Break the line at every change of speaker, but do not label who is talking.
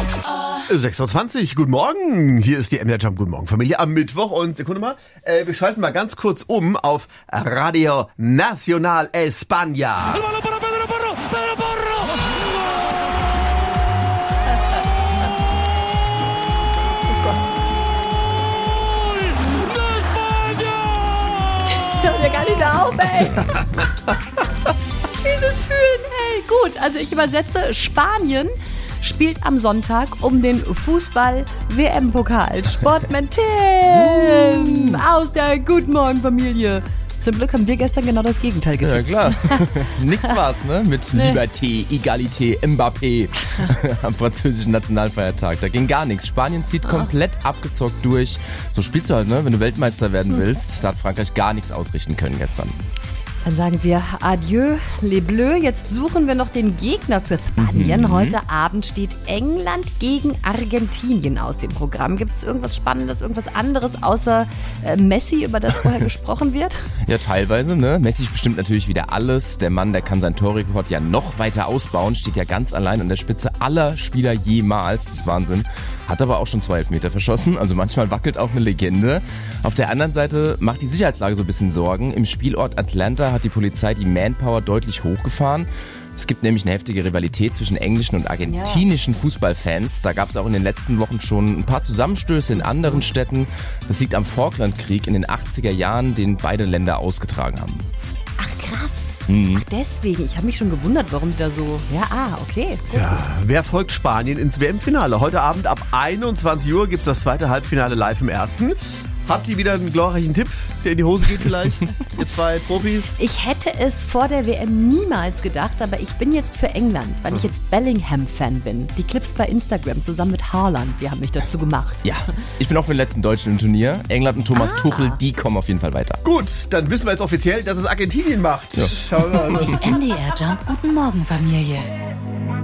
6:20 Guten Morgen. Hier ist die MDR Jump. Guten Morgen, Familie. Am Mittwoch und Sekunde mal. Wir schalten mal ganz kurz um auf Radio Nacional España.
Hör mir gar nicht mehr auf, ey. Dieses Fühlen, ey. Gut, also ich übersetze. Spanien spielt am Sonntag um den Fußball-WM-Pokal. Sportman Tim aus der Guten Morgen Familie. Zum Glück haben wir gestern genau das Gegenteil getippt.
Ja, klar. Nix war's, ne? Mit Liberté, Egalité, Mbappé am französischen Nationalfeiertag. Da ging gar nichts. Spanien zieht komplett abgezockt durch. So spielst du halt, ne? Wenn du Weltmeister werden willst. Da hat Frankreich gar nichts ausrichten können gestern.
Dann sagen wir Adieu, les Bleus. Jetzt suchen wir noch den Gegner für Spanien. Heute Abend steht England gegen Argentinien aus dem Programm. Gibt es irgendwas Spannendes, irgendwas anderes außer Messi, über das vorher gesprochen wird?
Ja, teilweise, ne? Messi bestimmt natürlich wieder alles. Der Mann, der kann seinen Torrekord ja noch weiter ausbauen. Steht ja ganz allein an der Spitze aller Spieler jemals. Das ist Wahnsinn. Hat aber auch schon 2 Elfmeter verschossen. Also manchmal wackelt auch eine Legende. Auf der anderen Seite macht die Sicherheitslage so ein bisschen Sorgen. Im Spielort Atlanta hat die Polizei die Manpower deutlich hochgefahren. Es gibt nämlich eine heftige Rivalität zwischen englischen und argentinischen Fußballfans. Da gab es auch in den letzten Wochen schon ein paar Zusammenstöße in anderen Städten. Das liegt am Falklandkrieg in den 80er Jahren, den beide Länder ausgetragen haben.
Ach krass. Ach deswegen, ich habe mich schon gewundert, warum die da so... Okay.
Ja, wer folgt Spanien ins WM-Finale? Heute Abend ab 21 Uhr gibt's das zweite Halbfinale live im ersten. Habt ihr wieder einen glorreichen Tipp, der in die Hose geht vielleicht? Ihr 2 Profis?
Ich hätte es vor der WM niemals gedacht, aber ich bin jetzt für England, weil ich jetzt Bellingham-Fan bin. Die Clips bei Instagram zusammen mit Haaland, die haben mich dazu gemacht.
Ja, ich bin auch für den letzten Deutschen im Turnier. England und Thomas Tuchel, die kommen auf jeden Fall weiter.
Gut, dann wissen wir jetzt offiziell, dass es Argentinien macht. Ja. Schauen wir mal.
Die MDR Jump Guten Morgen Familie.